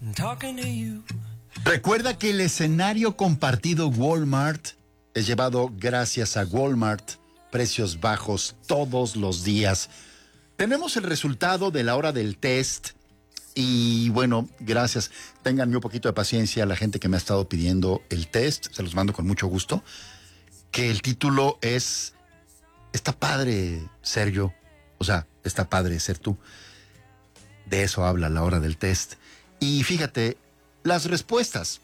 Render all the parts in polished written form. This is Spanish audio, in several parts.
Recuerda que el escenario compartido Walmart es llevado gracias a Walmart. Precios bajos todos los días. Tenemos el resultado de la hora del test. Y bueno, gracias. Ténganme un poquito de paciencia a la gente que me ha estado pidiendo el test. Se los mando con mucho gusto. Que el título es... Está padre ser yo. O sea, está padre ser tú. De eso habla la hora del test. Y fíjate, las respuestas.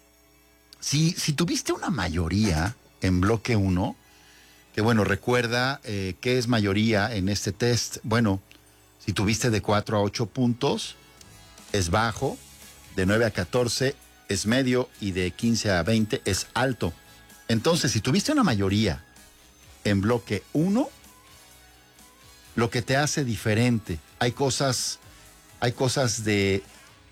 Si tuviste una mayoría en bloque 1, que bueno, recuerda qué es mayoría en este test. Bueno, si tuviste de 4 a 8 puntos, es bajo. De 9 a 14 es medio. Y de 15 a 20 es alto. Entonces, si tuviste una mayoría en bloque 1, lo que te hace diferente, hay cosas de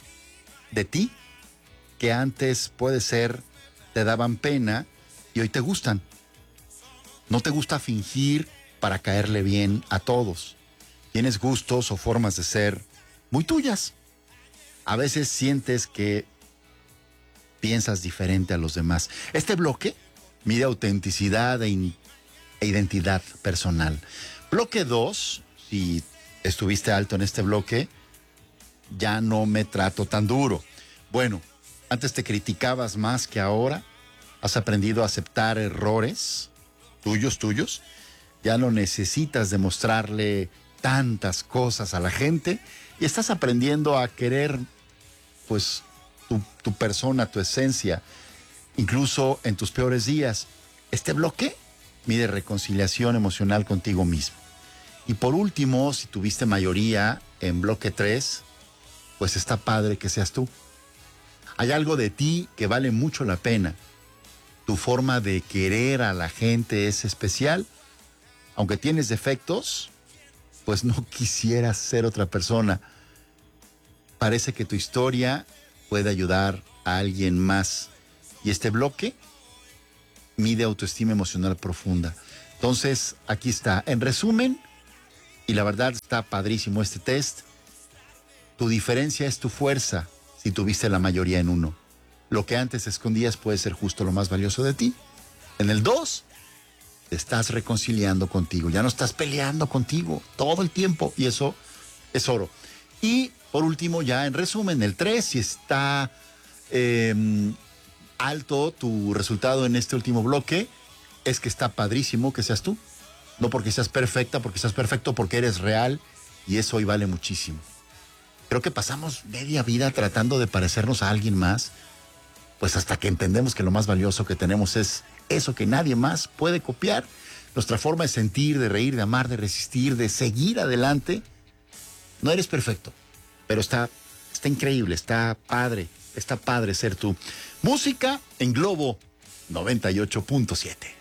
ti que antes puede ser te daban pena y hoy te gustan. No te gusta fingir para caerle bien a todos. Tienes gustos o formas de ser muy tuyas. A veces sientes que piensas diferente a los demás. Este bloque mide autenticidad e identidad personal. Bloque 2, si estuviste alto en este bloque, ya no me trato tan duro. Bueno, antes te criticabas más que ahora. Has aprendido a aceptar errores tuyos. Ya no necesitas demostrarle tantas cosas a la gente y estás aprendiendo a querer, pues, tu persona, tu esencia, incluso en tus peores días. Este bloque mide reconciliación emocional contigo mismo. Y por último, si tuviste mayoría en bloque 3, pues está padre que seas tú. Hay algo de ti que vale mucho la pena. Tu forma de querer a la gente es especial. Aunque tienes defectos, pues no quisieras ser otra persona. Parece que tu historia puede ayudar a alguien más. Y este bloque mide autoestima emocional profunda. Entonces, aquí está. En resumen, y la verdad está padrísimo este test, tu diferencia es tu fuerza si tuviste la mayoría en 1. Lo que antes escondías puede ser justo lo más valioso de ti. En el 2, te estás reconciliando contigo. Ya no estás peleando contigo todo el tiempo y eso es oro. Y por último, ya en resumen, el 3, si está alto tu resultado en este último bloque, es que está padrísimo que seas tú. No porque seas perfecta, porque seas perfecto, porque eres real y eso hoy vale muchísimo. Creo que pasamos media vida tratando de parecernos a alguien más, pues hasta que entendemos que lo más valioso que tenemos es eso que nadie más puede copiar. Nuestra forma de sentir, de reír, de amar, de resistir, de seguir adelante. No eres perfecto, pero está increíble, está padre ser tú. Música en Globo 98.7.